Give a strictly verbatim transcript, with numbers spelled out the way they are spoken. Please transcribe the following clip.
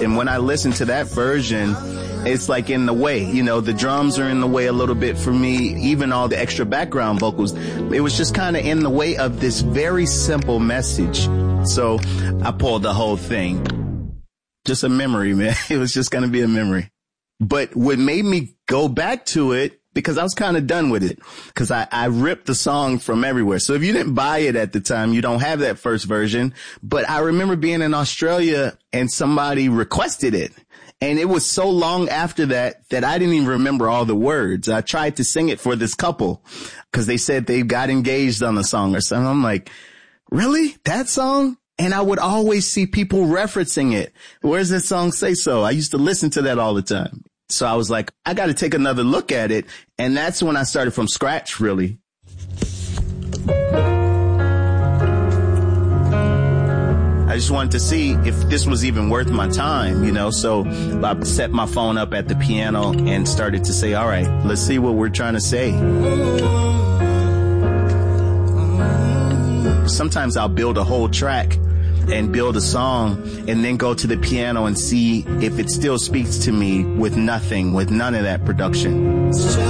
And when I listen to that version, it's like in the way, you know, the drums are in the way a little bit for me, even all the extra background vocals. It was just kind of in the way of this very simple message. So I pulled the whole thing. Just a memory, man. It was just going to be a memory. But what made me go back to it, because I was kind of done with it, because I, I ripped the song from everywhere. So if you didn't buy it at the time, you don't have that first version. But I remember being in Australia and somebody requested it. And it was so long after that that I didn't even remember all the words. I tried to sing it for this couple because they said they got engaged on the song or something. I'm like, really? That song? And I would always see people referencing it. Where's that song say so? I used to listen to that all the time. So I was like, I got to take another look at it. And that's when I started from scratch, really. I just wanted to see if this was even worth my time, you know, so I set my phone up at the piano and started to say, all right, let's see what we're trying to say. Sometimes I'll build a whole track and build a song and then go to the piano and see if it still speaks to me with nothing, with none of that production.